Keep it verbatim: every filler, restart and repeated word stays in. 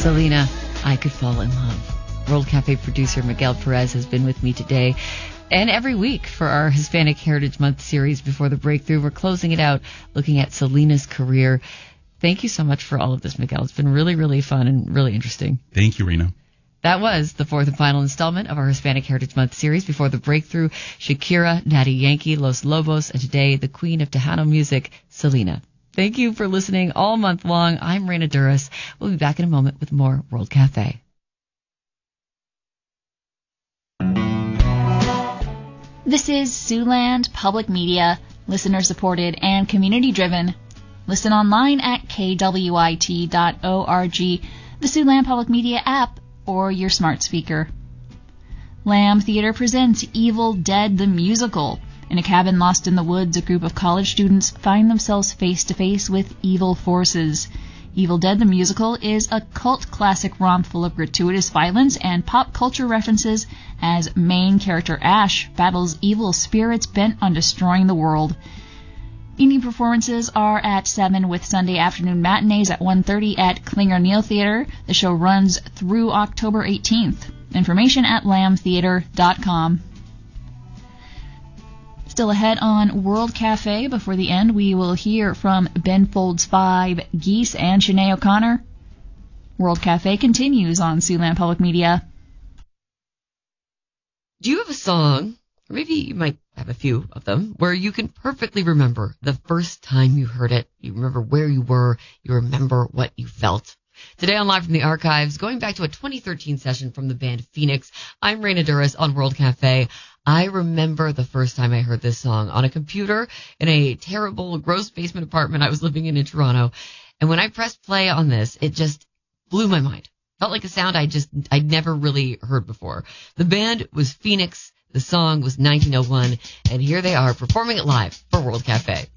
Selena, I Could Fall in Love. World Cafe producer Miguel Perez has been with me today and every week for our Hispanic Heritage Month series Before the Breakthrough. We're closing it out looking at Selena's career. Thank you so much for all of this, Miguel. It's been really, really fun and really interesting. Thank you, Rena. That was the fourth and final installment of our Hispanic Heritage Month series Before the Breakthrough. Shakira, Daddy Yankee, Los Lobos, and today the queen of Tejano music, Selena. Thank you for listening all month long. I'm Rena Duras. We'll be back in a moment with more World Cafe. This is Siouxland Public Media, listener-supported and community-driven. Listen online at k w i t dot org, the Siouxland Public Media app, or your smart speaker. Lamb Theater presents Evil Dead the Musical. In a cabin lost in the woods, a group of college students find themselves face-to-face with evil forces. Evil Dead the Musical is a cult classic romp full of gratuitous violence and pop culture references as main character Ash battles evil spirits bent on destroying the world. Evening performances are at seven with Sunday afternoon matinees at one thirty at Klinger Neal Theater. The show runs through October eighteenth. Information at lamb theater dot com. Still ahead on World Cafe, before the end, we will hear from Ben Folds five, Geese, and Sinead O'Connor. World Cafe continues on Siouxland Public Media. Do you have a song, or maybe you might have a few of them, where you can perfectly remember the first time you heard it? You remember where you were, you remember what you felt. Today on Live from the Archives, going back to a twenty thirteen session from the band Phoenix, I'm Rena Duras on World Cafe. I remember the first time I heard this song on a computer in a terrible, gross basement apartment I was living in in Toronto. And when I pressed play on this, it just blew my mind. Felt like a sound I just, I'd never really heard before. The band was Phoenix. The song was nineteen oh one. And here they are performing it live for World Cafe.